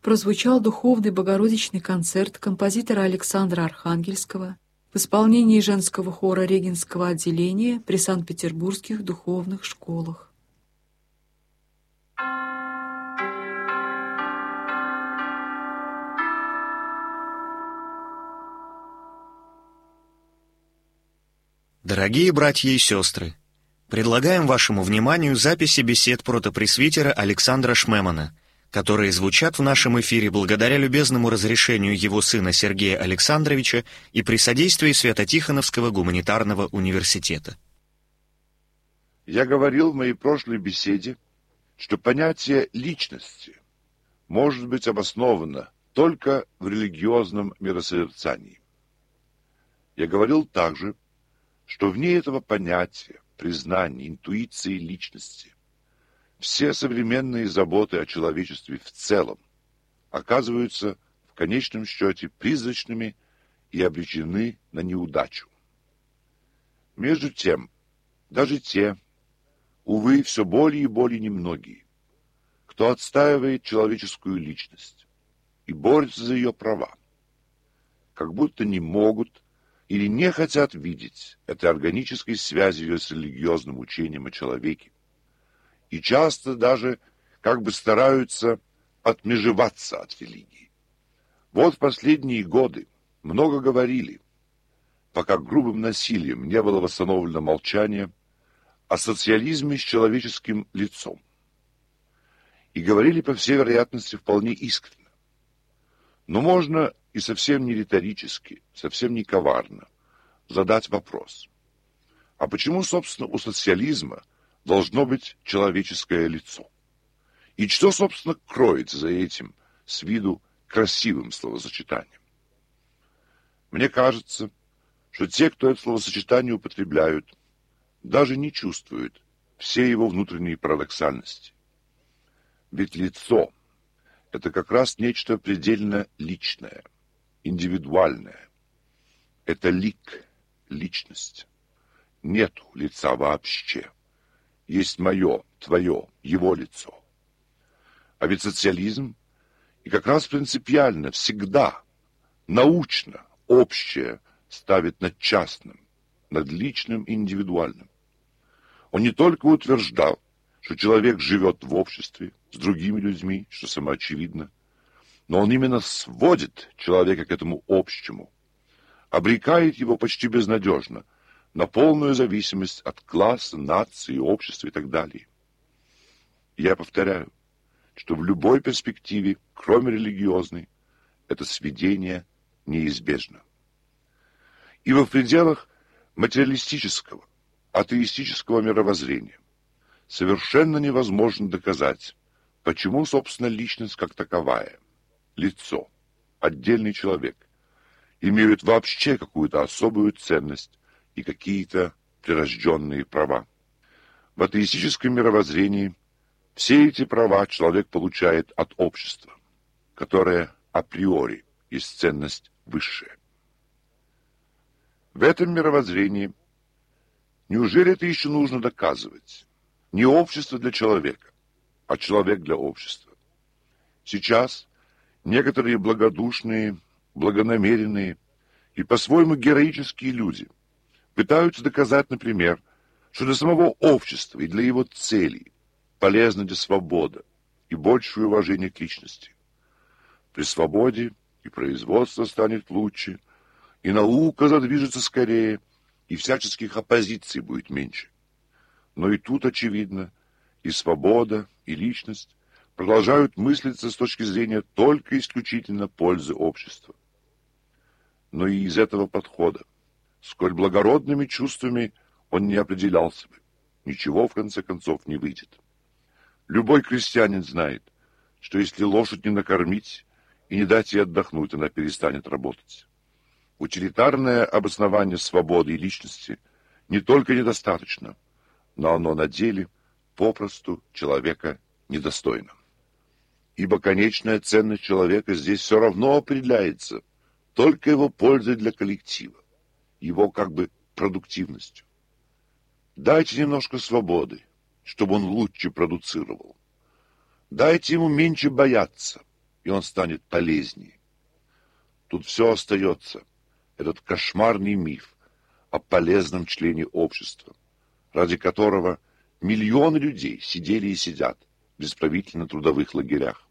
прозвучал духовный богородичный концерт композитора Александра Архангельского в исполнении женского хора Регинского отделения при Санкт-Петербургских духовных школах. Дорогие братья и сестры, предлагаем вашему вниманию записи бесед протопресвитера Александра Шмемана, которые звучат в нашем эфире благодаря любезному разрешению его сына Сергея Александровича и при содействии Свято-Тихоновского гуманитарного университета. Я говорил в моей прошлой беседе, что понятие личности может быть обосновано только в религиозном миросозерцании. Я говорил также, что вне этого понятия, признания, интуиции личности, все современные заботы о человечестве в целом оказываются в конечном счете призрачными и обречены на неудачу. Между тем, даже те, увы, все более и более немногие, кто отстаивает человеческую личность и борется за ее права, как будто не могут или не хотят видеть этой органической связи ее с религиозным учением о человеке, и часто даже как бы стараются отмежеваться от религии. Вот в последние годы много говорили, пока грубым насилием не было восстановлено молчание, о социализме с человеческим лицом. И говорили, по всей вероятности, вполне искренне. Но можно и совсем не риторически, совсем не коварно задать вопрос. А почему, собственно, у социализма должно быть человеческое лицо? И что, собственно, кроется за этим с виду красивым словосочетанием? Мне кажется, что те, кто это словосочетание употребляют, даже не чувствуют все его внутренние парадоксальности. Ведь лицо – это как раз нечто предельно личное, индивидуальное. Это лик, личность. Нету лица вообще. Есть мое, твое, его лицо. А ведь социализм и как раз принципиально, всегда, научно, общее ставит над частным, над личным и индивидуальным. Он не только утверждал, что человек живет в обществе с другими людьми, что самоочевидно, но он именно сводит человека к этому общему, обрекает его почти безнадежно на полную зависимость от класса, нации, общества и так далее. Я повторяю, что в любой перспективе, кроме религиозной, это сведение неизбежно. Ибо в пределах материалистического, атеистического мировоззрения совершенно невозможно доказать, почему, собственно, личность как таковая, лицо, отдельный человек, имеют вообще какую-то особую ценность и какие-то прирожденные права. В атеистическом мировоззрении все эти права человек получает от общества, которое априори есть ценность высшая. В этом мировоззрении неужели это еще нужно доказывать? Не общество для человека, а человек для общества. Сейчас некоторые благодушные, благонамеренные и по-своему героические люди пытаются доказать, например, что для самого общества и для его целей полезна для свобода и большее уважение к личности. При свободе и производство станет лучше, и наука задвижется скорее, и всяческих оппозиций будет меньше. Но и тут, очевидно, и свобода, и личность продолжают мыслиться с точки зрения только исключительно пользы общества. Но и из этого подхода, сколь благородными чувствами он не определялся бы, ничего, в конце концов, не выйдет. Любой крестьянин знает, что если лошадь не накормить и не дать ей отдохнуть, она перестанет работать. Утилитарное обоснование свободы и личности не только недостаточно, но оно на деле попросту человека недостойно. Ибо конечная ценность человека здесь все равно определяется только его пользой для коллектива, его как бы продуктивностью. Дайте немножко свободы, чтобы он лучше продуцировал. Дайте ему меньше бояться, и он станет полезнее. Тут все остается, этот кошмарный миф о полезном члене общества, ради которого миллионы людей сидели и сидят в исправительно-трудовых лагерях.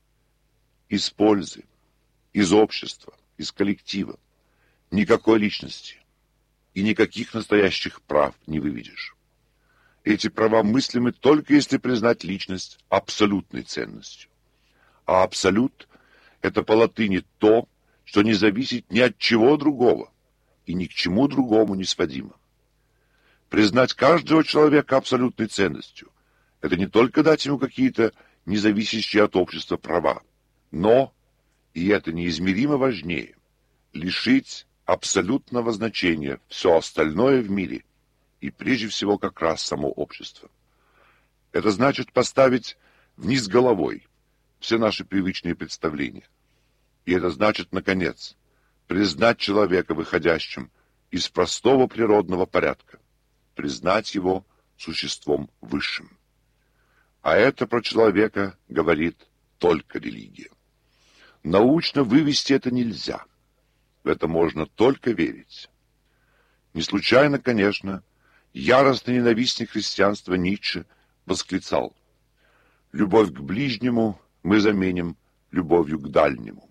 Из пользы, из общества, из коллектива никакой личности и никаких настоящих прав не выведешь. Эти права мыслимы только если признать личность абсолютной ценностью. А абсолют – это по латыни то, что не зависит ни от чего другого и ни к чему другому не сводимо. Признать каждого человека абсолютной ценностью – это не только дать ему какие-то независящие от общества права, но, и это неизмеримо важнее, лишить абсолютного значения все остальное в мире и прежде всего как раз само общество. Это значит поставить вниз головой все наши привычные представления. И это значит, наконец, признать человека выходящим из простого природного порядка, признать его существом высшим. А это про человека говорит только религия. Научно вывести это нельзя. В это можно только верить. Не случайно, конечно, яростный ненавистник христианства Ницше восклицал: «Любовь к ближнему мы заменим любовью к дальнему».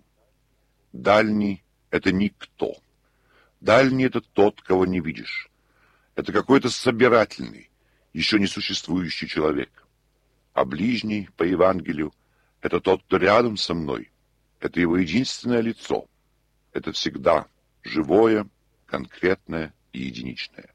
Дальний — это никто. Дальний — это тот, кого не видишь. Это какой-то собирательный, еще не существующий человек. А ближний, по Евангелию, это тот, кто рядом со мной. Это его единственное лицо. Это всегда живое, конкретное и единичное.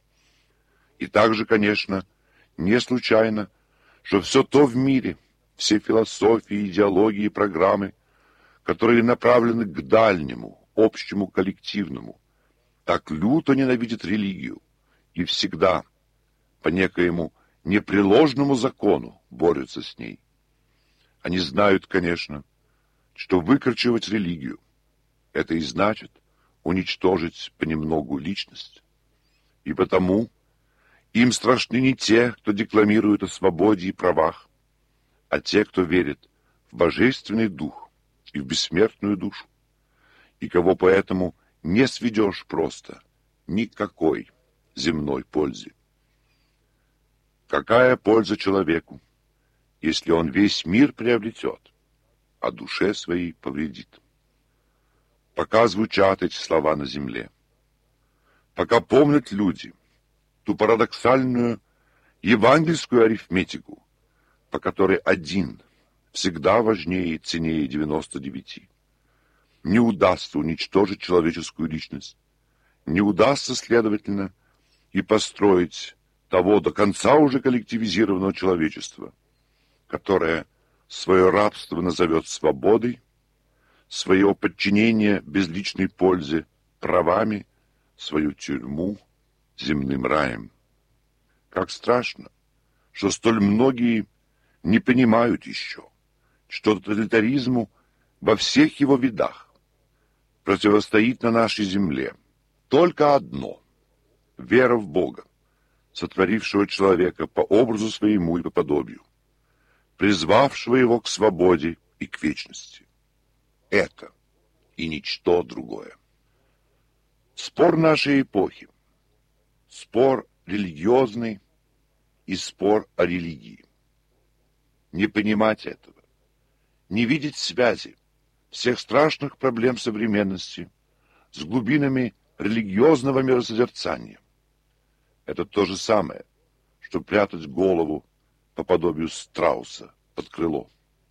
И также, конечно, не случайно, что все то в мире, все философии, идеологии и программы, которые направлены к дальнему, общему, коллективному, так люто ненавидят религию и всегда по некоему непреложному закону борются с ней. Они знают, конечно, что выкорчевать религию — это и значит уничтожить понемногу личность. И потому им страшны не те, кто декламирует о свободе и правах, а те, кто верит в божественный дух и в бессмертную душу, и кого поэтому не сведешь просто никакой земной пользе. Какая польза человеку, если он весь мир приобретет, а душе своей повредит? Пока звучат эти слова на земле, пока помнят люди ту парадоксальную евангельскую арифметику, по которой один всегда важнее и ценнее 99, не удастся уничтожить человеческую личность, не удастся, следовательно, и построить того до конца уже коллективизированного человечества, которое свое рабство назовет свободой, свое подчинение безличной пользе правами, свою тюрьму земным раем. Как страшно, что столь многие не понимают еще, что тоталитаризму во всех его видах противостоит на нашей земле только одно — вера в Бога, сотворившего человека по образу своему и по подобию, призвавшего его к свободе и к вечности. Это и ничто другое. Спор нашей эпохи, спор религиозный и спор о религии. Не понимать этого, не видеть связи всех страшных проблем современности с глубинами религиозного миросозерцания. Это то же самое, что прятать голову по подобию страуса под крыло.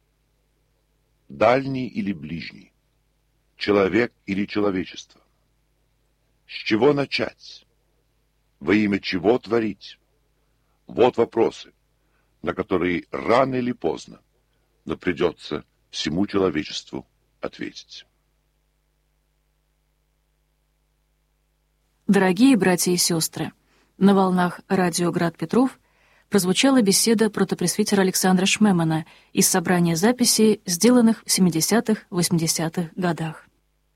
Дальний или ближний, человек или человечество. С чего начать? Во имя чего творить? Вот вопросы, на которые рано или поздно, но придется всему человечеству ответить. Дорогие братья и сестры, на волнах радио «Град Петров» прозвучала беседа протопресвитера Александра Шмемана из собрания записей, сделанных в 70-80-х годах.